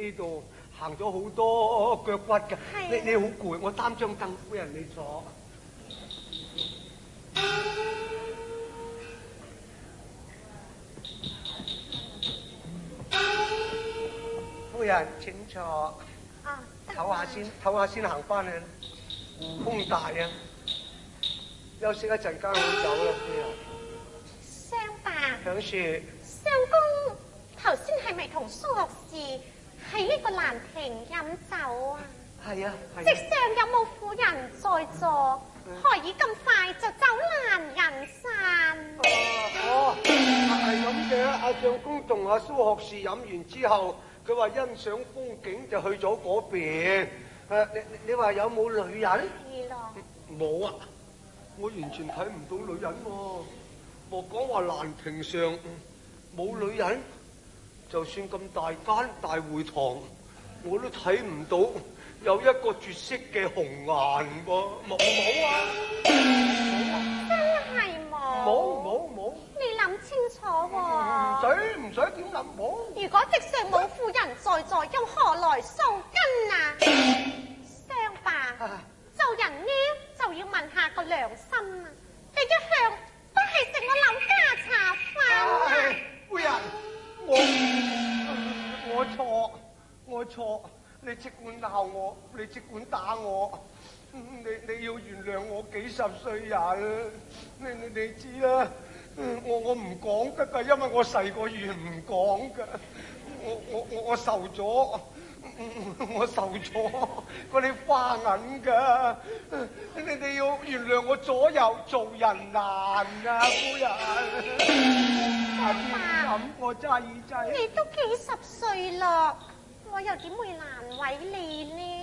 呢度行咗好多腳骨㗎。你好攰，我擔張凳，夫人你坐。夫人請坐。唞下先行翻去。風大啊，休息一陣間好走啦，夫人。 雙伯。 響樹。 相公，頭先係咪同蘇學士喺呢個蘭亭飲酒啊？ 係啊。 席上有冇婦人在座？何以咁快就走難人散？ 係咁嘅。阿相公同阿蘇學士飲完之後，佢話欣賞風景就去咗嗰邊。你話有冇女人？ 係咯。 冇啊，我完全睇唔到女人喎。莫講話蘭亭上冇女人，就算咁大間大會堂，我都睇唔到有一個絕色嘅紅顏喎。冇啊！ 真係冇。你諗清楚喎。 唔使點諗冇。 如果席上冇婦人在座，又何來數根啊？雙伯，做人呢就要問下個良心啊！你一向都係食我柳家茶飯。 夫人，我錯，你即管鬧我，你即管打我，你要原諒我幾十歲人，你知啦，我唔講得噶，因為我細個月唔講噶，我受咗嗰啲花銀噶，你要原諒我左右做人難啊，夫人。咁我制， 你都幾十歲咯，我又點會難為你呢？